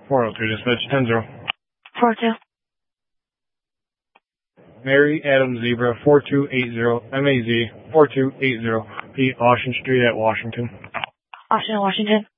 402 dispatch 10-0. 402. Mary Adam Zebra 4280 MAZ 4280 P. Washington Street at Washington. Washington.